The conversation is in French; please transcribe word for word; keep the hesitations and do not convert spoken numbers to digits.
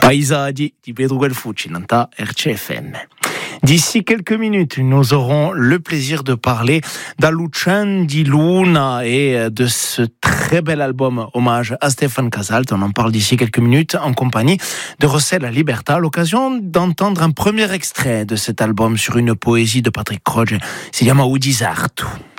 Paesaggi di Pedro Guelfucci, Nanta R C F M. D'ici quelques minutes, nous aurons le plaisir de parler d'Aluchan di Luna et de ce très bel album hommage à Stéphane Casalt. On en parle d'ici quelques minutes en compagnie de Rossella Liberta, à l'occasion d'entendre un premier extrait de cet album sur une poésie de Patrick Croce. Si chiama Udisartu.